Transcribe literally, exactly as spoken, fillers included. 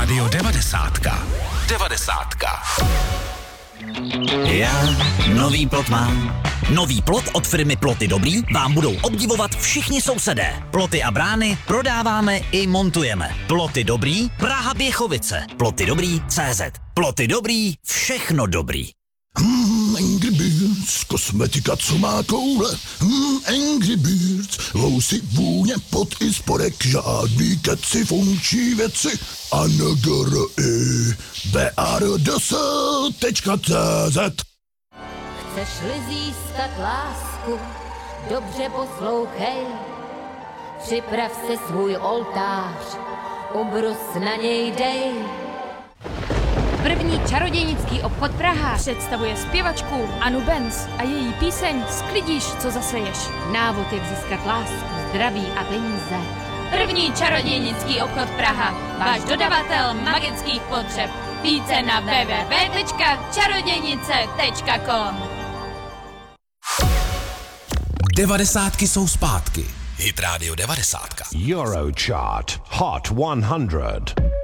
Rádio devadesátka. Devadesátka. Já nový plot mám. Nový plot od firmy Ploty Dobrý vám budou obdivovat všichni sousedé. Ploty a brány prodáváme i montujeme. Ploty Dobrý, Praha Běchovice. Ploty Dobrý tečka cé zet. Ploty Dobrý, všechno dobrý. Hmm, Angry Birds, kosmetika, co má koule. Hmm, Angry Birds, lousy, vůně, pot i spodek, žádný keci, funkční věci. A N G R I B R D S tečka cé zet. Chceš-li získat lásku, dobře poslouchej. Připrav si svůj oltář, ubrus na něj dej. První čarodějnický obchod Praha představuje zpěvačku Anu Benz a její píseň Sklidíš, co zaseješ. Návod, jak získat lásku, zdraví a peníze. První čarodějnický obchod Praha, váš dodavatel magických potřeb. Více na w w w tečka čarodějnice tečka com. Devadesátky jsou zpátky. Hit Radio devadesátka. Eurochart Hot one hundred.